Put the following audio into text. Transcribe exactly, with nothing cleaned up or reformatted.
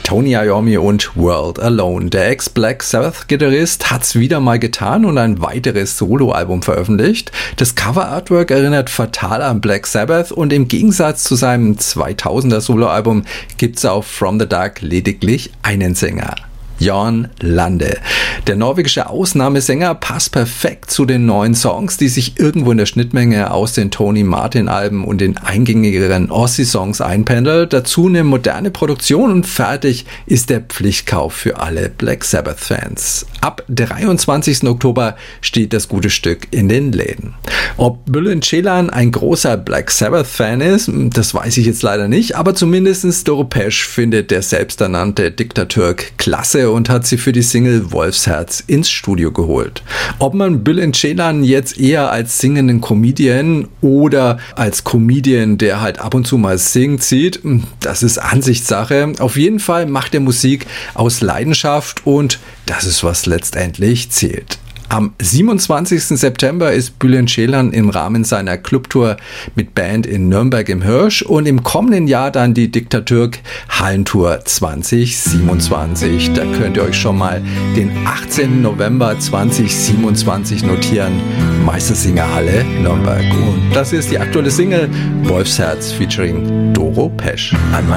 Tony Iommi und World Alone. Der Ex-Black Sabbath-Gitarrist hat's wieder mal getan und ein weiteres Soloalbum veröffentlicht. Das Cover-Artwork erinnert fatal an Black Sabbath und im Gegensatz zu seinem zweitausender Soloalbum gibt's auf From the Dark lediglich einen Sänger. Jan Lande. Der norwegische Ausnahmesänger passt perfekt zu den neuen Songs, die sich irgendwo in der Schnittmenge aus den Tony Martin Alben und den eingängigeren Ozzy-Songs einpendelt. Dazu eine moderne Produktion und fertig ist der Pflichtkauf für alle Black Sabbath-Fans. Ab dreiundzwanzigsten Oktober steht das gute Stück in den Läden. Ob Bülent Ceylan ein großer Black Sabbath-Fan ist, das weiß ich jetzt leider nicht, aber zumindest Doro Pesch findet der selbsternannte Diktatürk klasse und hat sie für die Single Wolfsherz ins Studio geholt. Ob man Bülent Ceylan jetzt eher als singenden Comedian oder als Comedian, der halt ab und zu mal singt, sieht, das ist Ansichtssache. Auf jeden Fall macht er Musik aus Leidenschaft und das ist, was letztendlich zählt. Am siebenundzwanzigsten September ist Bülent Ceylan im Rahmen seiner Clubtour mit Band in Nürnberg im Hirsch und im kommenden Jahr dann die Diktatürk Hallentour zwanzig siebenundzwanzig. Da könnt ihr euch schon mal den achtzehnten November zweitausendsiebenundzwanzig notieren. Meistersingerhalle Nürnberg. Und das ist die aktuelle Single Wolfsherz featuring Doro Pesch. An